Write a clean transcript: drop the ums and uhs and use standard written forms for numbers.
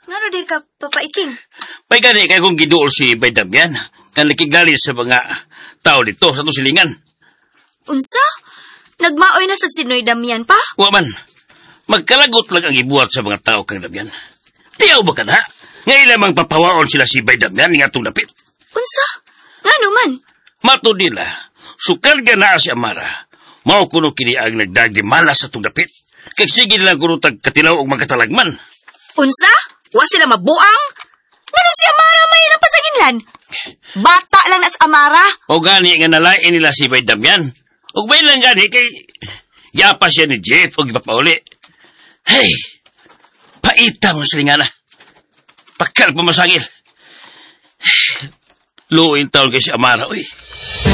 Ngano di ka papaiking? May gani kay kong giduol si Bay Damian, nga nakigali sa mga tao dito sa itong silingan. Unsa? Nagmaoy na sa sinoy Damian pa? Wa man, magkalagot lang ang ibuhat sa mga tao kang Damian. Tiyaw ba ka na? Ngayon lamang papawaon sila si Bay Damian nga itong dapit. Unsa? Ngano man? Mato nila, sukal ka na si Amara. Mao kuno kini ang nagdagdi malas sa itong dapit. Kag sige nilang kuno tagkatilaw og magkatalagman. Unsa? Wa sila mabuang? Nganong si Amara may ilang pasaginlan? Bata lang na sa Amara. O gani nga nalain nila si Bay Damian. O bay lang gani kay yapa siya ni Jeff o ipapauli. Hey, paita mo silingana. Pakal pa masangil. Luin taon kay si Amara, uy.